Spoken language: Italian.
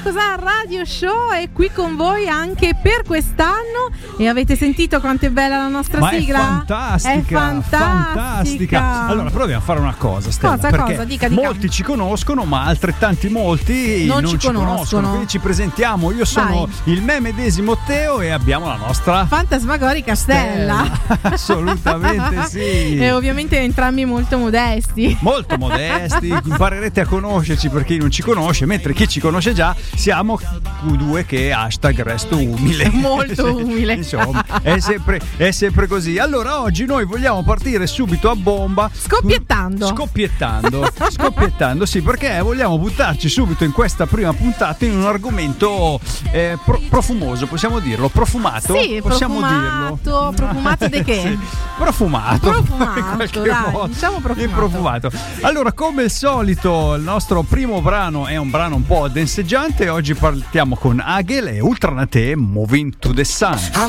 Cos'ha Radio Show è qui con voi anche per quest'anno e avete sentito quanto è bella la nostra sigla? È fantastica. Allora proviamo a fare una cosa, Stella, perché Dica. molti ci conoscono ma altrettanti molti non ci conoscono, quindi ci presentiamo. Io sono il me medesimo Teo e abbiamo la nostra fantasmagorica Stella. Assolutamente sì. E ovviamente entrambi molto modesti, imparerete a conoscerci per chi non ci conosce, mentre chi ci conosce già siamo due che #resto umile, molto umile. Insomma, è sempre così. Allora oggi noi vogliamo partire subito a bomba, scoppiettando, sì, perché vogliamo buttarci subito in questa prima puntata in un argomento profumoso, possiamo dirlo, profumato, sì, possiamo dirlo. Profumato di che? Sì, profumato in qualche modo. Diciamo profumato. Allora, come al solito, il nostro primo brano è un brano un po' denseggiante. Oggi partiamo con Agel e Ultranate, Moving to the Sun.